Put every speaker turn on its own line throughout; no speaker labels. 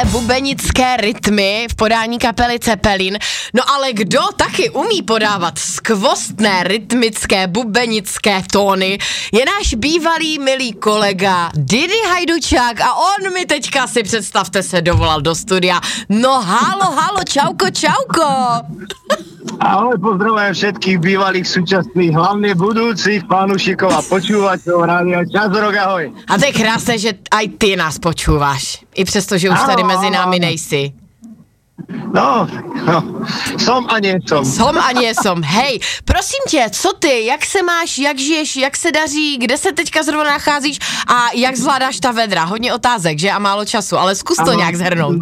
bubenické rytmy v podání kapely Cepelin. No ale kdo taky umí podávat skvostné rytmické bubenické tóny, je náš bývalý milý kolega Didi Hajdučák a on mi teďka, si představte, se dovolal do studia. No halo, čauko.
Ahoj, pozdravujem všetkých bývalých, súčasných, hlavne budúcich fanúšikov a počúvateľov Rádia Čas Rock, ahoj.
A to je krásné, že aj ty nás počúvaš, i přesto, že už tady mezi námi nejsi.
No, som a nie som.
Som a nie som. Hej, prosím tě, co ty, jak se máš, jak žiješ, jak se daří, kde se teďka zrovna nacházíš a jak zvládáš ta vedra? Hodně otázek, že? A málo času, ale zkus to nějak zhrnout.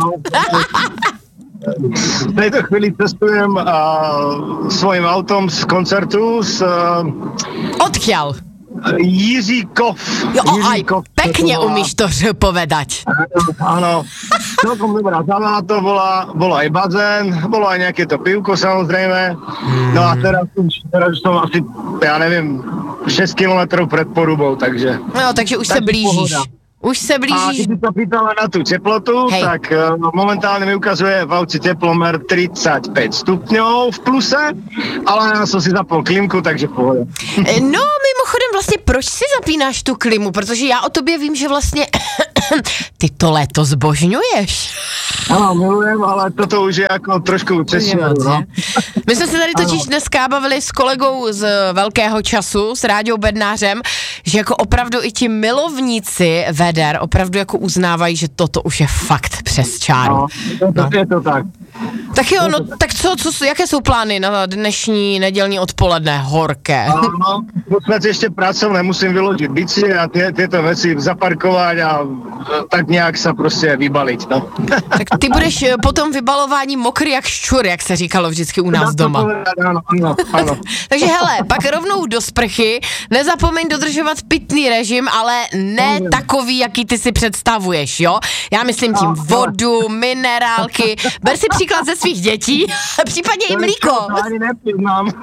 V tejto chvíli cestujem svojím autom z koncertu
Odkiaľ?
Jiříkov.
Jo, aj pekne umíš to povedať.
Áno, celkom dobrá zábava to bolo aj bazén, bolo aj nejaké to pivko samozrejme. No a teraz už som asi, ja neviem, 6 kilometrov pred Porubou, takže...
No, takže už se blížíš.
Pohoda.
Už se blížíš.
A když si sa pýtala na tú teplotu,
hej, tak
momentálne mi ukazuje v aute teplomer 35 stupňov v pluse, ale ja som si zapol klímku, takže pohoda.
No, mimochodem vlastně, proč si zapínáš tu klimu? Protože já o tobě vím, že vlastně ty to léto zbožňuješ.
Ano, milujem, ale toto už je jako trošku přesně. No.
My jsme se tady totiž dneska bavili s kolegou z Velkého času, s Ráďou Bednářem, že jako opravdu i ti milovníci veder opravdu jako uznávají, že toto už je fakt přes čáru.
No, je to tak.
Tak jo, no tak co, jaké jsou plány na dnešní nedělní odpoledne, horké?
No, musím ještě pracovné, musím vyložit bicie a tyto věci zaparkovat a tak nějak se prostě vybalit, no.
Tak ty budeš potom vybalování mokrý jak ščur, jak se říkalo vždycky u nás doma.
Ano.
Takže hele, pak rovnou do sprchy, nezapomeň dodržovat pitný režim, ale ne takový, jaký ty si představuješ, jo? Já myslím tím vodu, minerálky, ber si příklad ze svých dětí, případně i mlíko.
Ani nepřiznám.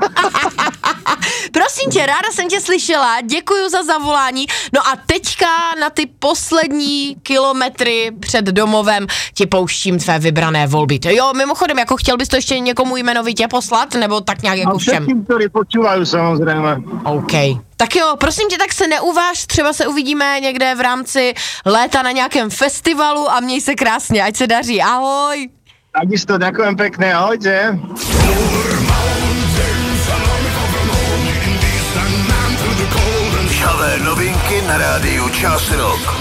Prosím tě, ráda jsem tě slyšela, děkuju za zavolání. No a teďka na ty poslední kilometry před domovem ti pouštím tvé vybrané volby. Jo, mimochodem, jako chtěl bys to ještě někomu jmenovitě poslat, nebo tak nějak jako všem?
Všetkým, ktorí počúvajú, samozrejme.
OK. Tak jo, prosím tě, tak se neuváž, třeba se uvidíme někde v rámci léta na nějakém festivalu a měj se krásně, ať se daří. Ahoj.
Takisto, ďakujem pekne, ahojte.
Žhavé novinky na rádiu Čas Rock.